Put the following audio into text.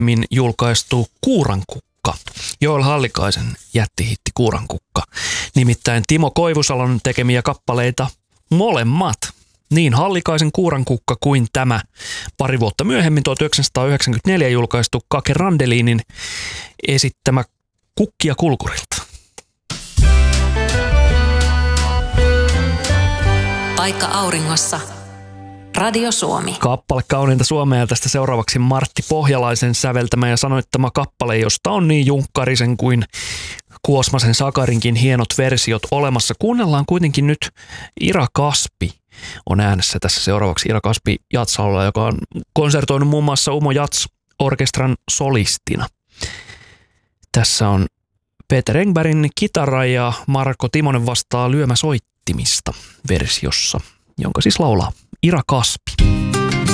myöhemmin julkaistu Kuurankukka, Joel Hallikaisen jättihitti Kuurankukka. Nimittäin Timo Koivusalon tekemiä kappaleita molemmat. Niin Hallikaisen Kuurankukka kuin tämä pari vuotta myöhemmin 1994 julkaistu Kake Randelinin esittämä Kukkia kulkurilta. Paikka auringossa. Radio Suomi. Kappale kauniinta suomea ja tästä seuraavaksi Martti Pohjalaisen säveltämä ja sanoittama kappale, josta on niin Junkkarisen kuin Kuosmasen Sakarinkin hienot versiot olemassa. Kuunnellaan kuitenkin nyt Ira Kaspi on äänessä tässä seuraavaksi. Ira Kaspi Jatsalalla, joka on konsertoinut muun muassa Umo Jats-orkestran solistina. Tässä on Peter Engbergin kitara ja Marko Timonen vastaa lyömäsoittimista versiossa, jonka siis laulaa Ira Kaspi.